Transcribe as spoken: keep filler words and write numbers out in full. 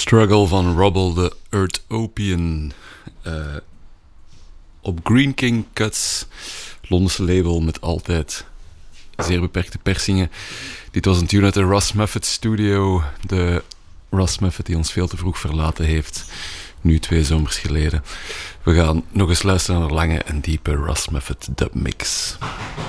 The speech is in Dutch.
Struggle van Rubble the Earthopian. Uh, op Green King Cuts, Londense label met altijd zeer beperkte persingen. Dit was een tune uit de Russ Muffet studio. De Russ Muffet die ons veel te vroeg verlaten heeft. Nu twee zomers geleden. We gaan nog eens luisteren naar een lange en diepe Russ Muffet dubmix. mix.